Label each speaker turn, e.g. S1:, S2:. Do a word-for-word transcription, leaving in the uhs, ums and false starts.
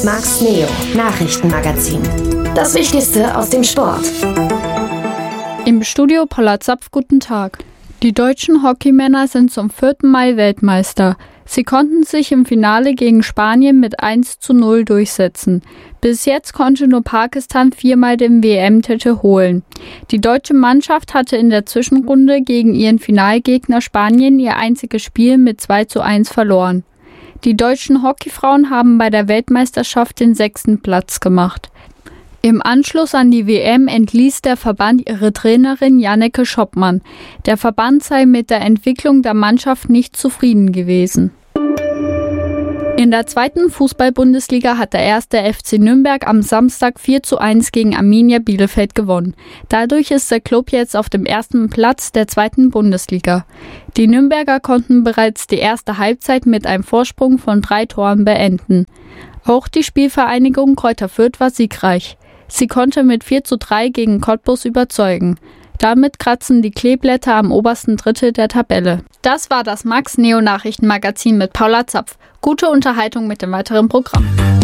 S1: Max Neo Nachrichtenmagazin. Das Wichtigste aus dem Sport.
S2: Im Studio Paula Zapf, guten Tag. Die deutschen Hockeymänner sind zum vierten Mal Weltmeister. Sie konnten sich im Finale gegen Spanien mit eins zu null durchsetzen. Bis jetzt konnte nur Pakistan viermal den W M-Titel holen. Die deutsche Mannschaft hatte in der Zwischenrunde gegen ihren Finalgegner Spanien ihr einziges Spiel mit zwei zu eins verloren. Die deutschen Hockeyfrauen haben bei der Weltmeisterschaft den sechsten Platz gemacht. Im Anschluss an die W M entließ der Verband ihre Trainerin Janneke Schoppmann. Der Verband sei mit der Entwicklung der Mannschaft nicht zufrieden gewesen. In der zweiten Fußball-Bundesliga hat der erste F C Nürnberg am Samstag vier zu eins gegen Arminia Bielefeld gewonnen. Dadurch ist der Klub jetzt auf dem ersten Platz der zweiten Bundesliga. Die Nürnberger konnten bereits die erste Halbzeit mit einem Vorsprung von drei Toren beenden. Auch die Spielvereinigung Kräuter Fürth war siegreich. Sie konnte mit vier zu drei gegen Cottbus überzeugen. Damit kratzen die Kleeblätter am obersten Drittel der Tabelle. Das war das Max Neo Nachrichtenmagazin mit Paula Zapf. Gute Unterhaltung mit dem weiteren Programm.